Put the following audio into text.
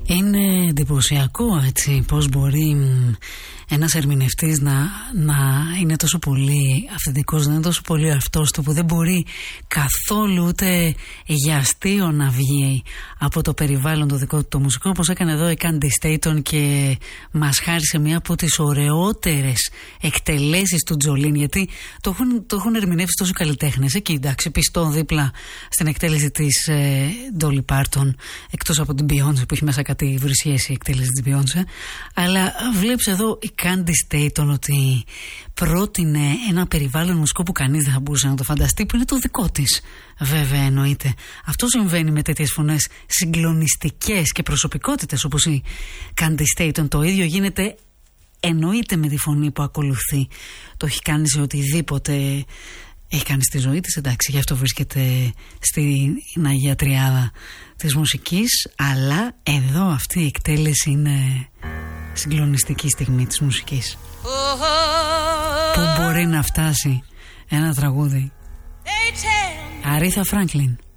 Είναι εντυπωσιακό, έτσι, πώς μπορεί ένας ερμηνευτής να είναι τόσο πολύ αυθεντικός, να είναι τόσο πολύ αυτός του, που δεν μπορεί καθόλου ούτε για αστείο να βγει από το περιβάλλον το δικό του το μουσικό, όπως έκανε εδώ η Candy Staton και μας χάρισε μια από τις ωραιότερες εκτελέσεις του Τζολίν, γιατί το έχουν ερμηνεύσει τόσο καλλιτέχνες. Εκεί εντάξει, πιστό δίπλα στην εκτέλεση της Dolly Parton, εκτός από την Beyoncé που έχει μέσα κάτι βρισιές η εκτέλεση της Beyoncé, αλλά βλέπεις εδώ η Candy Staton ότι πρότεινε ένα περιβάλλον μουσικό που κανείς δεν θα μπορούσε να το φανταστεί, που είναι το δικό της. Βέβαια, εννοείται. Αυτό συμβαίνει με τέτοιες φωνές συγκλονιστικές και προσωπικότητες όπως η Candy Staton. Το ίδιο γίνεται, εννοείται, με τη φωνή που ακολουθεί. Το έχει κάνει σε οτιδήποτε έχει κάνει στη ζωή της, εντάξει, γι' αυτό βρίσκεται στην Αγία Τριάδα της μουσικής, αλλά εδώ αυτή η εκτέλεση είναι συγκλονιστική στιγμή της μουσικής. Πού μπορεί να φτάσει ένα τραγούδι. Αρήθα Φράγκλιν.